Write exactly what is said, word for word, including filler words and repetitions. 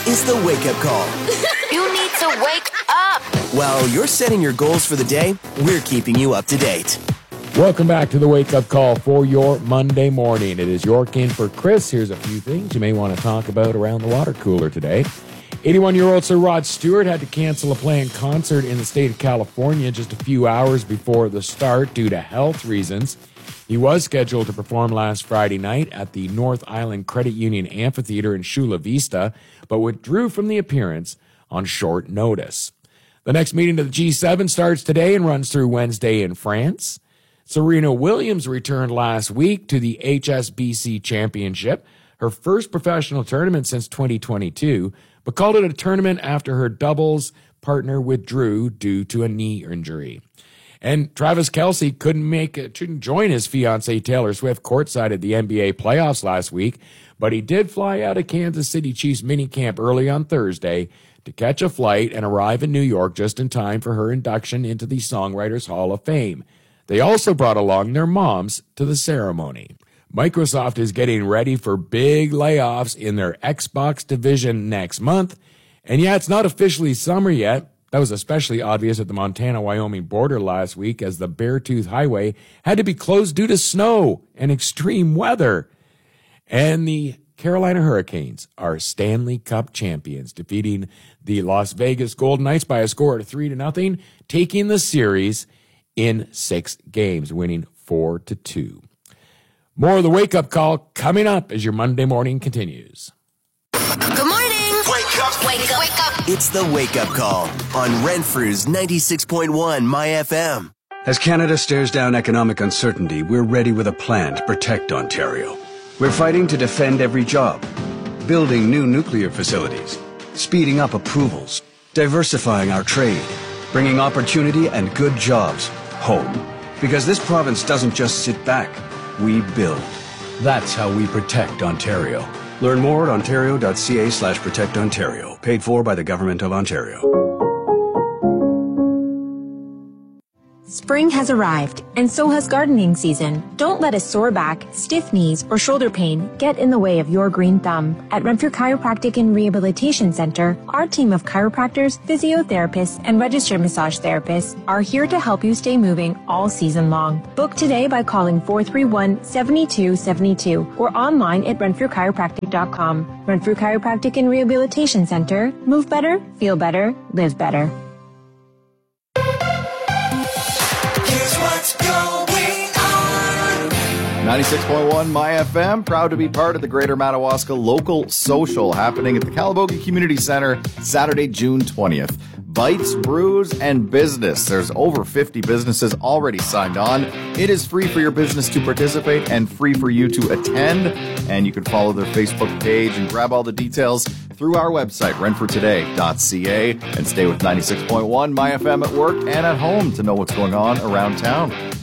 is the wake-up call. You need to wake up. While you're setting your goals for the day, we're keeping you up to date. Welcome back to the wake-up call for your Monday morning. It is York in for Chris. Here's a few things you may want to talk about around the water cooler today. eighty-one-year-old Sir Rod Stewart had to cancel a planned concert in the state of California just a few hours before the start due to health reasons. He was scheduled to perform last Friday night at the North Island Credit Union Amphitheater in Chula Vista, but withdrew from the appearance on short notice. The next meeting of the G seven starts today and runs through Wednesday in France. Serena Williams returned last week to the H S B C Championship, her first professional tournament since twenty twenty-two, but called it a tournament after her doubles partner withdrew due to a knee injury. And Travis Kelce couldn't make it, couldn't join his fiancée Taylor Swift courtside at the N B A playoffs last week, but he did fly out of Kansas City Chiefs minicamp early on Thursday to catch a flight and arrive in New York just in time for her induction into the Songwriters Hall of Fame. They also brought along their moms to the ceremony. Microsoft is getting ready for big layoffs in their Xbox division next month. And yeah, it's not officially summer yet. That was especially obvious at the Montana-Wyoming border last week as the Beartooth Highway had to be closed due to snow and extreme weather. And the Carolina Hurricanes are Stanley Cup champions, defeating the Las Vegas Golden Knights by a score of three to nothing, taking the series in six games, winning four to two. More of the wake-up call coming up as your Monday morning continues. Good morning. Wake up. Wake up. Wake up. It's the wake-up call on Renfrew's ninety-six point one My F M. As Canada stares down economic uncertainty, we're ready with a plan to protect Ontario. We're fighting to defend every job, building new nuclear facilities, speeding up approvals, diversifying our trade, bringing opportunity and good jobs home. Because this province doesn't just sit back, we build. That's how we protect Ontario. Learn more at ontario.ca slash protect Ontario. Paid for by the Government of Ontario. Spring has arrived, and so has gardening season. Don't let a sore back, stiff knees, or shoulder pain get in the way of your green thumb. At Renfrew Chiropractic and Rehabilitation Center, our team of chiropractors, physiotherapists, and registered massage therapists are here to help you stay moving all season long. Book today by calling four three one, seven two seven two or online at renfrew chiropractic dot com. Renfrew Chiropractic and Rehabilitation Center. Move better, feel better, live better. ninety-six point one My F M, proud to be part of the Greater Madawaska Local Social happening at the Calabogie Community Center Saturday, June twentieth. Bites, Brews, and Business. There's over fifty businesses already signed on. It is free for your business to participate and free for you to attend. And you can follow their Facebook page and grab all the details through our website, renfrew today dot c a, and stay with ninety-six point one My F M at work and at home to know what's going on around town.